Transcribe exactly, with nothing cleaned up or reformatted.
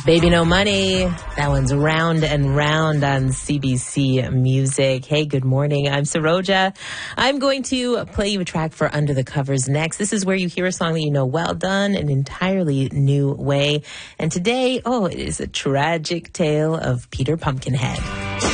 Baby No Money. That one's round and round on C B C Music. Hey, good morning. I'm Saroja. I'm going to play you a track for Under the Covers next. This is where you hear a song that you know well done an entirely new way. And today, oh, it is a tragic tale of Peter Pumpkinhead.